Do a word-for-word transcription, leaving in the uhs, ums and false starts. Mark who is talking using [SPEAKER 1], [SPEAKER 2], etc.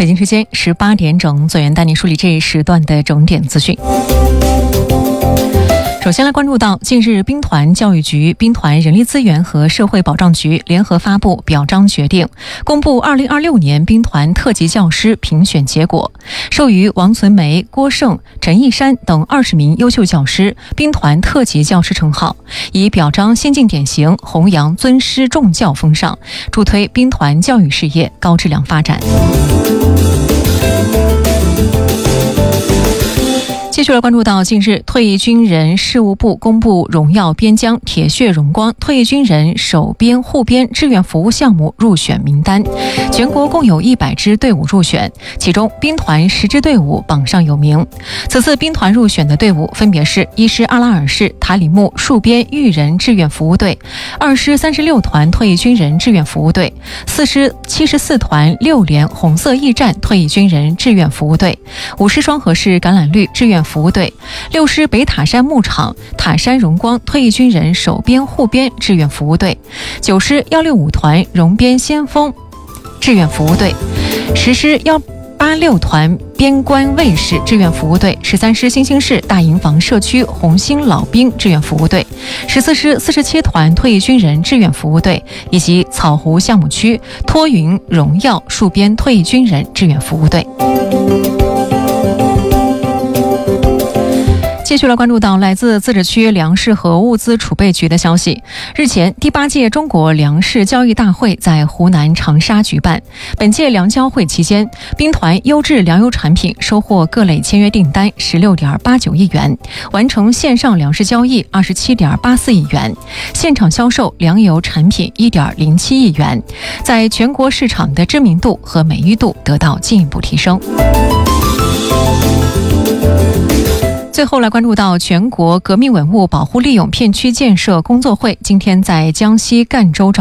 [SPEAKER 1] 北京时间十八点整，左源带您梳理这一时段的重点资讯。首先来关注到，近日兵团教育局、兵团人力资源和社会保障局联合发布表彰决定，公布二零二六年兵团特级教师评选结果，授予王存梅、郭胜、陈义山等二十名优秀教师兵团特级教师称号，以表彰先进典型，弘扬尊师重教风尚，助推兵团教育事业高质量发展。继续来关注到，近日退役军人事务部公布荣耀边疆铁血荣光退役军人守边护边志愿服务项目入选名单，全国共有一百支队伍入选，其中兵团十支队伍榜上有名。此次兵团入选的队伍分别是一师阿拉尔市塔里木戍边育人志愿服务队，二师三十六团退役军人志愿服务队，四师七十四团六连红色驿站退役军人志愿服务队，五师双河市橄榄绿志愿服务队，六师北塔山牧场塔山荣光退役军人守边护边志愿服务队，九师一六五团荣边先锋志愿服务队，十师一八六团边关卫士志愿服务队，十三师新兴市大营房社区红星老兵志愿服务队，十四师四十七团退役军人志愿服务队，以及草湖项目区托云荣耀戍边退役军人志愿服务队。继续来关注到来自自治区粮食和物资储备局的消息，日前第八届中国粮食交易大会在湖南长沙举办。本届粮交会期间，兵团优质粮油产品收获各类签约订单十六点八九亿元，完成线上粮食交易二十七点八四亿元，现场销售粮油产品一点零七亿元，在全国市场的知名度和美誉度得到进一步提升。最后来关注到，全国革命文物保护利用片区建设工作会今天在江西赣州